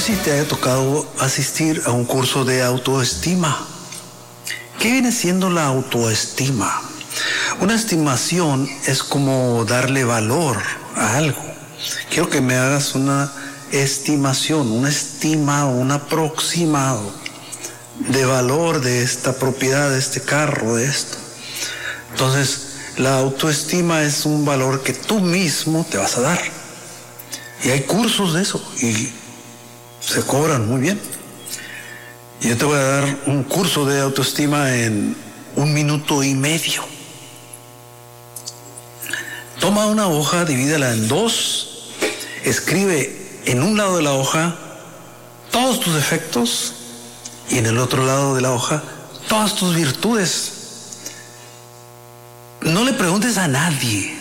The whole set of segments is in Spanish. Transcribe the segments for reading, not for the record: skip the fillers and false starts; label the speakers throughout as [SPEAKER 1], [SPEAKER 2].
[SPEAKER 1] si te haya tocado asistir a un curso de autoestima. ¿Qué viene siendo la autoestima? Una estimación es como darle valor a algo. Quiero que me hagas una estimación, una estima, un aproximado de valor de esta propiedad, de este carro, de esto. Entonces, la autoestima es un valor que tú mismo te vas a dar. Y hay cursos de eso y se cobran muy bien. Y yo te voy a dar un curso de autoestima en 1 minuto y medio. Toma una hoja, divídela en 2, escribe en un lado de la hoja todos tus defectos y en el otro lado de la hoja todas tus virtudes. No le preguntes a nadie,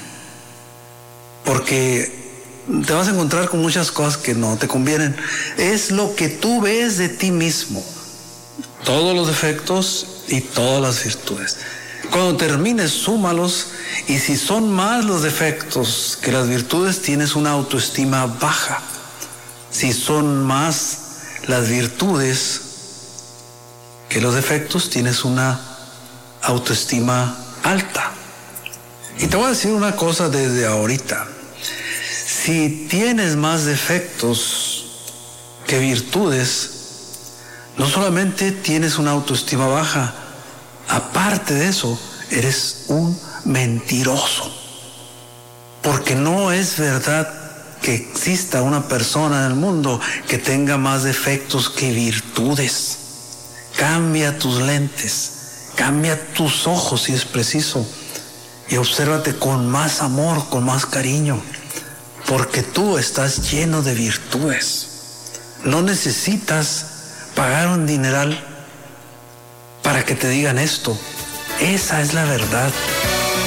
[SPEAKER 1] porque te vas a encontrar con muchas cosas que no te convienen. Es lo que tú ves de ti mismo, todos los defectos y todas las virtudes. Cuando termines, súmalos, y si son más los defectos que las virtudes, tienes una autoestima baja. Si son más las virtudes que los defectos, tienes una autoestima alta. Y te voy a decir una cosa desde ahorita. Si tienes más defectos que virtudes, no solamente tienes una autoestima baja, aparte de eso, eres un mentiroso. Porque no es verdad que exista una persona en el mundo que tenga más defectos que virtudes. Cambia tus lentes, cambia tus ojos si es preciso, y obsérvate con más amor, con más cariño, porque tú estás lleno de virtudes. No necesitas pagar un dineral para que te digan esto. Esa es la verdad.